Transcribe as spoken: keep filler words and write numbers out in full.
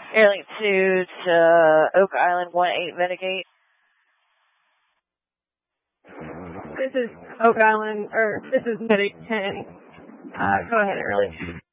Airlink two to Oak Island one eight mitigate. This is Oak Island, or this is Medic ten. Uh, go ahead, Airlink.